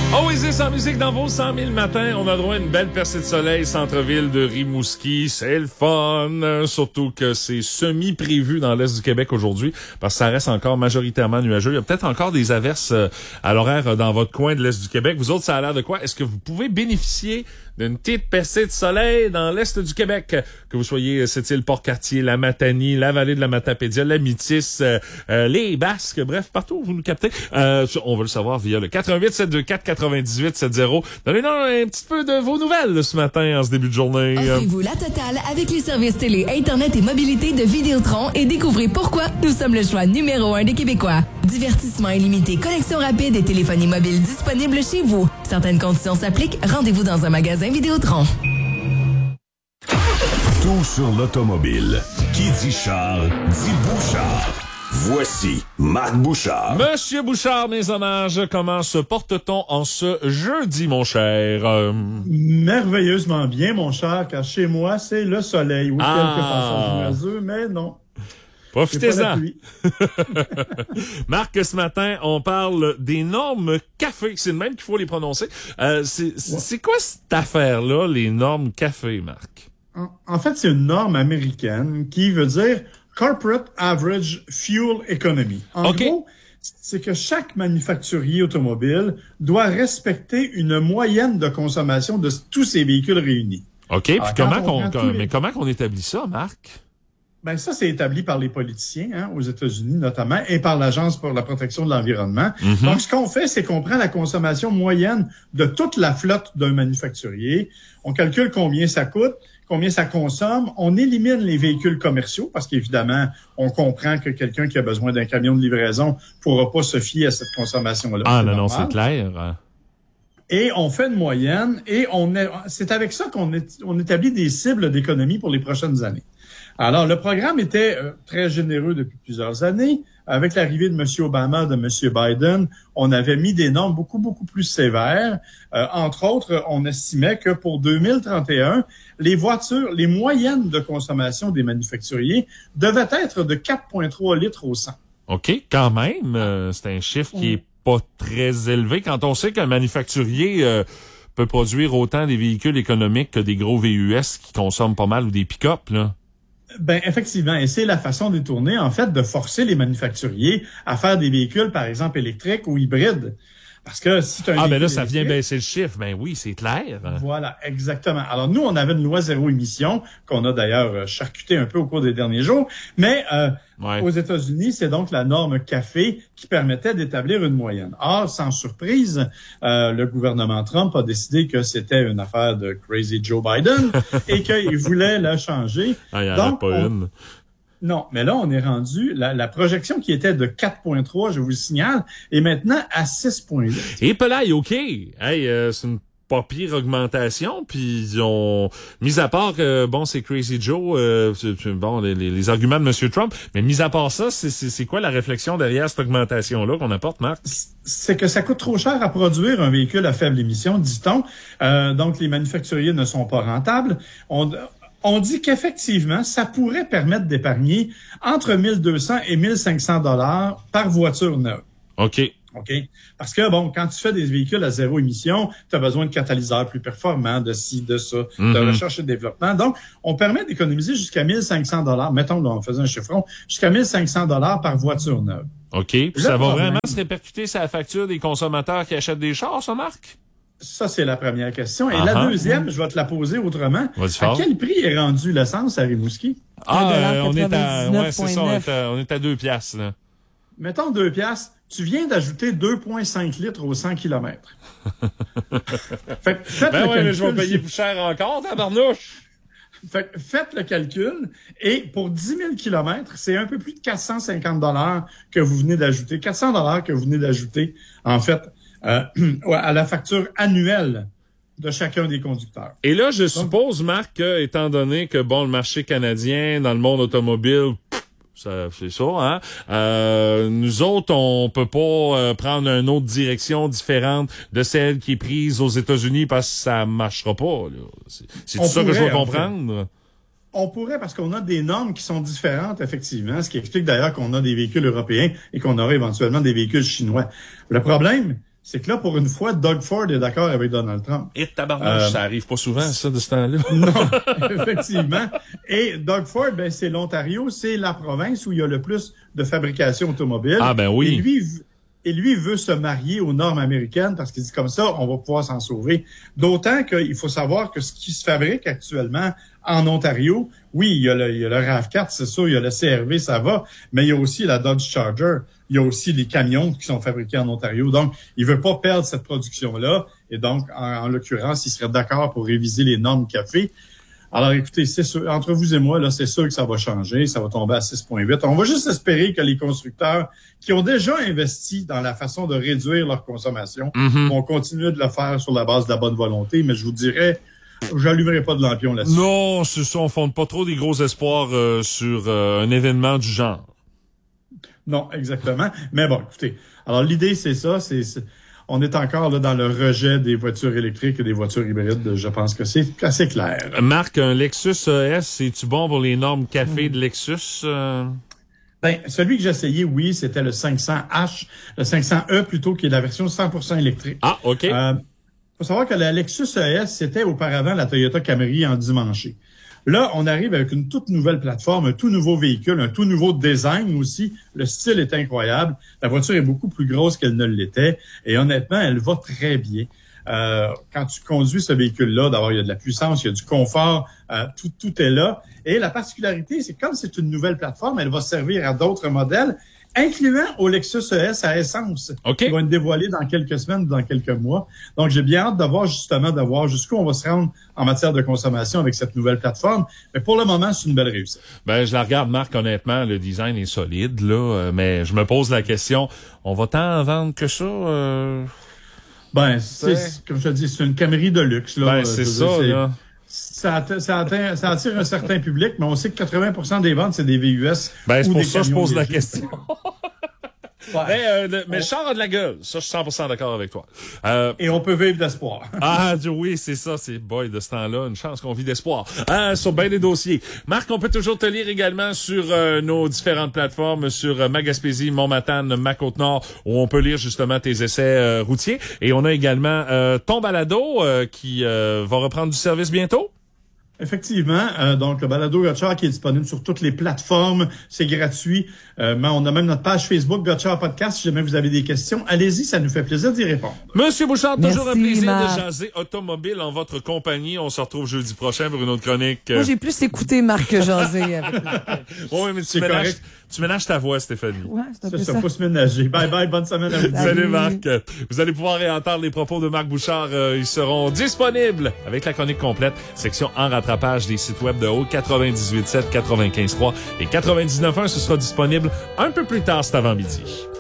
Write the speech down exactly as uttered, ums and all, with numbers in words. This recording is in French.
Oasis en musique dans vos cent mille matins. On a droit à une belle percée de soleil, centre-ville de Rimouski. C'est le fun. Surtout que c'est semi-prévu dans l'Est du Québec aujourd'hui parce que ça reste encore majoritairement nuageux. Il y a peut-être encore des averses à l'horaire dans votre coin de l'Est du Québec. Vous autres, ça a l'air de quoi? Est-ce que vous pouvez bénéficier d'une petite percée de soleil dans l'Est du Québec? Que vous soyez cette île Port-Cartier, la Matanie, la vallée de la Matapédia, la Métis, euh, euh, les Basques, bref, partout où vous nous captez. Euh, on veut le savoir via le quatre un huit sept deux quatre quatre-vingt-dix-huit soixante. Donnez-nous un petit peu de vos nouvelles ce matin en ce début de journée. Offrez-vous la totale avec les services télé, Internet et mobilité de Vidéotron et découvrez pourquoi nous sommes le choix numéro un des Québécois. Divertissement illimité, connexion rapide et téléphonie mobile disponible chez vous. Certaines conditions s'appliquent. Rendez-vous dans un magasin Vidéotron. Tout sur l'automobile. Qui dit char, dit Bouchard. Voici Marc Bouchard. Monsieur Bouchard, mes hommages, comment se porte-t-on en ce jeudi, mon cher? Euh... Merveilleusement bien, mon cher, car chez moi, c'est le soleil. Oui, ah. quelques passages nuageux, mais non. Profitez-en. Marc, ce matin, on parle des normes café. C'est le même qu'il faut les prononcer. Euh, c'est, ouais. c'est quoi cette affaire-là, les normes café, Marc? En, en fait, c'est une norme américaine qui veut dire Corporate Average Fuel Economy. En okay. gros, c'est que chaque manufacturier automobile doit respecter une moyenne de consommation de tous ses véhicules réunis. OK. Alors, puis comment qu'on, qu'on, les... mais comment qu'on établit ça, Marc? Ben ça, c'est établi par les politiciens, hein, aux États-Unis notamment, et par l'Agence pour la protection de l'environnement. Mm-hmm. Donc, ce qu'on fait, c'est qu'on prend la consommation moyenne de toute la flotte d'un manufacturier. On calcule combien ça coûte, combien ça consomme. On élimine les véhicules commerciaux parce qu'évidemment, on comprend que quelqu'un qui a besoin d'un camion de livraison pourra pas se fier à cette consommation-là. Ah c'est non, normal. non, c'est clair. Et on fait une moyenne et on est, c'est avec ça qu'on est, on établit des cibles d'économie pour les prochaines années. Alors, le programme était euh, très généreux depuis plusieurs années. Avec l'arrivée de M. Obama, de M. Biden, on avait mis des normes beaucoup, beaucoup plus sévères. Euh, entre autres, on estimait que pour deux mille trente et un, les voitures, les moyennes de consommation des manufacturiers devaient être de quatre virgule trois litres au cent. OK, quand même, euh, c'est un chiffre qui est pas très élevé quand on sait qu'un manufacturier euh, peut produire autant des véhicules économiques que des gros V U S qui consomment pas mal ou des pick-up, là. Ben effectivement, et c'est la façon détournée, en fait, de forcer les manufacturiers à faire des véhicules, par exemple, électriques ou hybrides. Parce que si tu as un Ah, ben là, ça vient baisser le chiffre. Ben oui, c'est clair. Voilà, exactement. Alors, nous, on avait une loi zéro émission, qu'on a d'ailleurs charcuté un peu au cours des derniers jours. Mais euh, ouais. aux États-Unis, c'est donc la norme café qui permettait d'établir une moyenne. Or, sans surprise, euh, le gouvernement Trump a décidé que c'était une affaire de Crazy Joe Biden et qu'il voulait la changer. Ah, il n'y en a pas on... une. Non, mais là, on est rendu, la, la projection qui était de quatre virgule trois, je vous le signale, est maintenant à six virgule huit. Et puis là, OK. Hey, euh, c'est une pas pire augmentation, puis ils ont, mis à part que, bon, c'est Crazy Joe, euh, c'est, bon, les, les, les arguments de M. Trump, mais mis à part ça, c'est, c'est, c'est quoi la réflexion derrière cette augmentation-là qu'on apporte, Marc? C'est que ça coûte trop cher à produire un véhicule à faible émission, dit-on. Euh, donc, les manufacturiers ne sont pas rentables. On... On dit qu'effectivement, ça pourrait permettre d'épargner entre mille deux cents et mille cinq cents dollars par voiture neuve. OK. OK? Parce que, bon, quand tu fais des véhicules à zéro émission, tu as besoin de catalyseurs plus performants, de ci, de ça, mm-hmm. de recherche et développement. Donc, on permet d'économiser jusqu'à mille cinq cents dollars. Mettons, là, on faisait un chiffron, jusqu'à mille cinq cents dollars par voiture neuve. OK. Puis ça va problème... vraiment se répercuter sur la facture des consommateurs qui achètent des chars, ça, Marc? Ça, c'est la première question. Et uh-huh. la deuxième, je vais te la poser autrement. Vas-y à fort. quel prix est rendu l'essence à Rimouski? Ah, euh, on est à, ouais, c'est ça, on est à, on est à deux piastres, là. Mettons deux piastres. Tu viens d'ajouter deux virgule cinq litres aux cent kilomètres. Fait que faites ben le ouais, calcul. mais je vais payer plus cher encore, tabarnouche. Fait que faites le calcul. Et pour dix mille kilomètres, c'est un peu plus de quatre cent cinquante dollars que vous venez d'ajouter. quatre cents dollars que vous venez d'ajouter, en fait, Euh, à la facture annuelle de chacun des conducteurs. Et là, je suppose, Marc, que, étant donné que, bon, le marché canadien, dans le monde automobile, pff, ça, c'est ça, hein, euh, nous autres, on peut pas euh, prendre une autre direction différente de celle qui est prise aux États-Unis parce que ça marchera pas, là. C'est, c'est tout ça que je dois comprendre. On pourrait, parce qu'on a des normes qui sont différentes, effectivement, ce qui explique d'ailleurs qu'on a des véhicules européens et qu'on aura éventuellement des véhicules chinois. Le problème, c'est que là, pour une fois, Doug Ford est d'accord avec Donald Trump. Et tabarnouche, euh, ça arrive pas souvent, ça, de ce temps-là. Non, effectivement. Et Doug Ford, ben, c'est l'Ontario, c'est la province où il y a le plus de fabrication automobile. Ah, ben oui. Et lui, et lui veut se marier aux normes américaines parce qu'il dit comme ça, on va pouvoir s'en sauver. D'autant qu'il faut savoir que ce qui se fabrique actuellement en Ontario, oui, il y a le, il y a le RAV quatre, c'est sûr, il y a le C R V, ça va, mais il y a aussi la Dodge Charger. Il y a aussi les camions qui sont fabriqués en Ontario. Donc, il veut pas perdre cette production-là. Et donc, en, en l'occurrence, il serait d'accord pour réviser les normes café. Alors, écoutez, c'est sûr, entre vous et moi, là, c'est sûr que ça va changer. Ça va tomber à six virgule huit. On va juste espérer que les constructeurs qui ont déjà investi dans la façon de réduire leur consommation mm-hmm. vont continuer de le faire sur la base de la bonne volonté. Mais je vous dirais, j'allumerai pas de lampion là-dessus. Non, c'est ça. On fonde pas trop des gros espoirs euh, sur euh, un événement du genre. Non, exactement. Mais bon, écoutez, alors l'idée, c'est ça, c'est, c'est on est encore là dans le rejet des voitures électriques et des voitures hybrides. Je pense que c'est assez clair. Marc, un Lexus E S, c'est-tu bon pour les normes café de Lexus? Euh... Ben, celui que j'ai essayé, oui, c'était le cinq cents H, le cinq cents E plutôt, qui est la version cent pour cent électrique. Ah, OK. Euh, faut savoir que la Lexus E S, c'était auparavant la Toyota Camry endimanchée. Là, on arrive avec une toute nouvelle plateforme, un tout nouveau véhicule, un tout nouveau design aussi. Le style est incroyable. La voiture est beaucoup plus grosse qu'elle ne l'était. Et honnêtement, elle va très bien. Euh, quand tu conduis ce véhicule-là, d'abord, il y a de la puissance, il y a du confort, euh, tout, tout est là. Et la particularité, c'est que comme c'est une nouvelle plateforme, elle va servir à d'autres modèles, incluant au Lexus E S à essence, okay. qui va être dévoilé dans quelques semaines, dans quelques mois. Donc, j'ai bien hâte de voir justement, de voir jusqu'où on va se rendre en matière de consommation avec cette nouvelle plateforme. Mais pour le moment, c'est une belle réussite. Ben, je la regarde, Marc, honnêtement, le design est solide, là, euh, mais je me pose la question, on va tant vendre que ça? Euh... Ben, c'est, c'est, comme je te dis, c'est une Camry de luxe, là. Ben, c'est ça, dire, c'est, là. Ça, atteint, ça, atteint, ça attire un certain public, mais on sait que quatre-vingts pour cent des ventes, c'est des V U S. Ben, c'est ou pour des ça que je pose légers. la question. Ouais. Mais, euh, le, mais le char a de la gueule. Ça, je suis cent pour cent d'accord avec toi. Euh, Et on peut vivre d'espoir. ah, oui, c'est ça. C'est, boy, de ce temps-là, une chance qu'on vit d'espoir. Euh, sur bien des dossiers. Marc, on peut toujours te lire également sur euh, nos différentes plateformes, sur euh, Magaspésie, Montmatane, Ma-Côte-Nord, où on peut lire justement tes essais euh, routiers. Et on a également euh, ton balado euh, qui euh, va reprendre du service bientôt. Effectivement, euh, donc le balado Gotchard qui est disponible sur toutes les plateformes, c'est gratuit. Euh, mais on a même notre page Facebook Gotchard Podcast. Si jamais vous avez des questions, allez-y, ça nous fait plaisir d'y répondre. Monsieur Bouchard, toujours Merci, un plaisir Marc. de jaser automobile en votre compagnie. On se retrouve jeudi prochain pour une autre chronique. Moi, j'ai plus écouté Marc que jaser avec Oui, mais tu C'est ménages, correct. tu ménages ta voix, Stéphanie. Ouais, c'est un peu Ça, ça. ça faut se ménager. Bye bye, bonne semaine à vous. Salut. Salut Marc. Vous allez pouvoir réentendre les propos de Marc Bouchard. Euh, ils seront disponibles avec la chronique complète, section en rattrapage des sites web de Haut quatre-vingt-dix-huit sept, quatre-vingt-quinze trois et quatre-vingt-dix-neuf un. Ce sera disponible un peu plus tard cet avant-midi.